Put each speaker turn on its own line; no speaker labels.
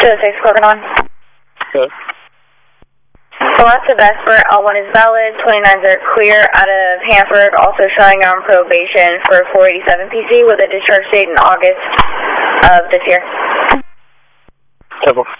206, Corcoran on.
Good.
The last of Vesper, L1 is valid, 29s are clear out of Hanford, also showing on probation for 487 PC with a discharge date in August of this year.
Temple.